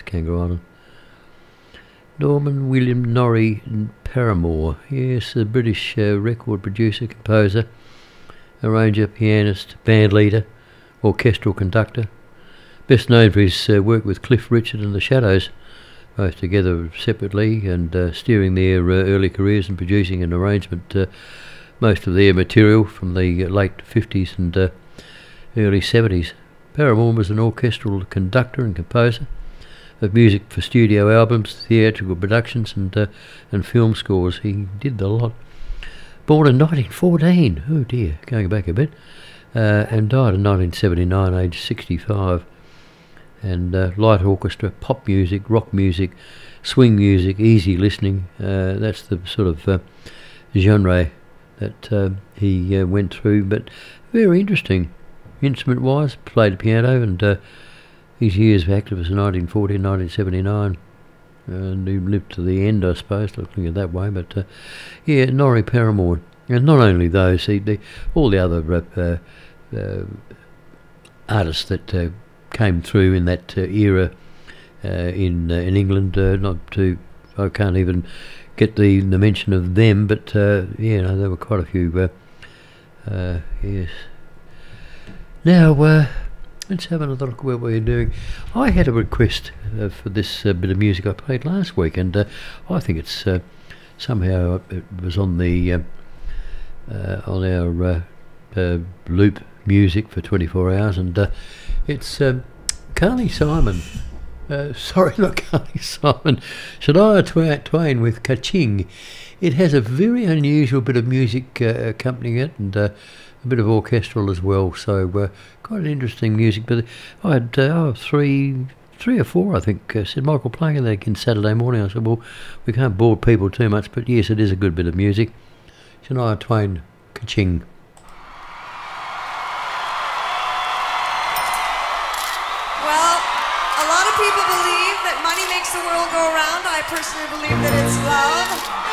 Kangaroo Island. Norman William Norrie Paramore, yes, a British record producer, composer, arranger, pianist, band leader, orchestral conductor. Best known for his work with Cliff Richard and the Shadows, both together separately and steering their early careers and producing and arrangement most of their material from the late 50s and early 70s. Paramore was an orchestral conductor and composer of music for studio albums, theatrical productions and film scores. He did a lot. Born in 1914, oh dear, going back a bit, and died in 1979, aged 65. And light orchestra, pop music, rock music, swing music, easy listening, that's the sort of genre that he went through, but very interesting. Instrument-wise, played the piano, and his years of active was 1940 and 1979, and he lived to the end, I suppose, looking at it that way. But yeah, Norrie Paramore, and not only those, all the other artists that came through in that era in England. I can't even get the mention of them, but yeah, no, there were quite a few. Yes. Now let's have another look at what we're doing. I had a request for this bit of music I played last week, and I think it's somehow it was on our loop music for 24 hours, and it's Carly Simon. Sorry, not Carly Simon. Shania Twain with Ka-Ching. It has a very unusual bit of music accompanying it, and a bit of orchestral as well, so quite interesting music. But I had three or four, I think, said, Michael, playing that again Saturday morning. I said, well, we can't bore people too much, but yes, it is a good bit of music. Shania Twain, Ka-Ching. Well, a lot of people believe that money makes the world go round. I personally believe that it's love.